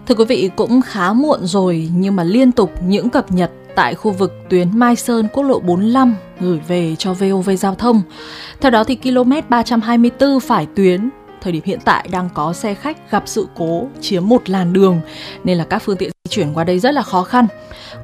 Thưa quý vị, cũng khá muộn rồi nhưng mà liên tục những cập nhật tại khu vực tuyến Mai Sơn quốc lộ 45 gửi về cho VOV Giao thông. Theo đó thì km 324 phải tuyến thời điểm hiện tại đang có xe khách gặp sự cố chiếm một làn đường nên là các phương tiện di chuyển qua đây rất là khó khăn.